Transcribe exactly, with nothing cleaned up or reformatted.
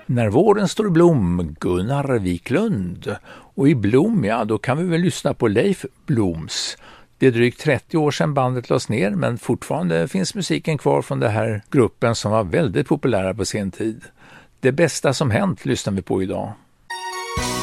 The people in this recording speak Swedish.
När våren står i blom, Gunnar Wiklund. Och i Blom, ja, då kan vi väl lyssna på Leif Bloms. Det är drygt trettio år sedan bandet lades ner, men fortfarande finns musiken kvar från den här gruppen som var väldigt populära på sin tid. Det bästa som hänt lyssnar vi på idag.